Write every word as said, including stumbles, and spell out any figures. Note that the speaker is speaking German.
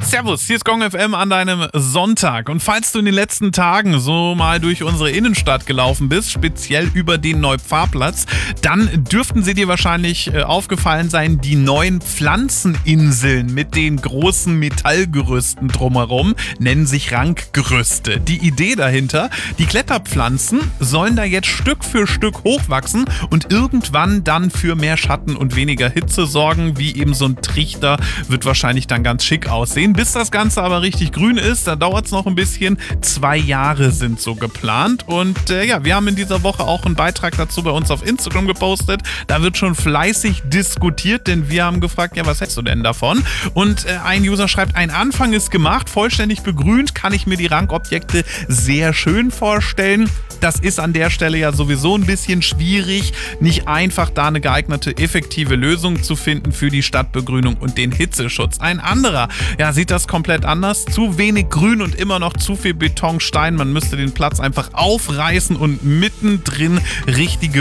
Servus, hier ist Gong F M an deinem Sonntag. Und falls du in den letzten Tagen so mal durch unsere Innenstadt gelaufen bist, speziell über den Neupfarrplatz, dann dürften sie dir wahrscheinlich äh, aufgefallen sein, die neuen Pflanzeninseln mit den großen Metallgerüsten drumherum nennen sich Rankgerüste. Die Idee dahinter, die Kletterpflanzen sollen da jetzt Stück für Stück hochwachsen und irgendwann dann für mehr Schatten und weniger Hitze sorgen, wie eben so ein Trichter wird wahrscheinlich dann ganz schick aussehen. Bis das Ganze aber richtig grün ist, da dauert es noch ein bisschen. Zwei Jahre sind so geplant. Und äh, ja, wir haben in dieser Woche auch einen Beitrag dazu bei uns auf Instagram gepostet. Da wird schon fleißig diskutiert, denn wir haben gefragt, ja, was hältst du denn davon? Und äh, ein User schreibt, ein Anfang ist gemacht, vollständig begrünt, kann ich mir die Rankobjekte sehr schön vorstellen. Das ist an der Stelle ja sowieso ein bisschen schwierig, nicht einfach da eine geeignete, effektive Lösung zu finden für die Stadtbegrünung und den Hitzeschutz. Ein anderer, ja, sieht das komplett anders. Zu wenig Grün und immer noch zu viel Betonstein. Man müsste den Platz einfach aufreißen und mittendrin richtige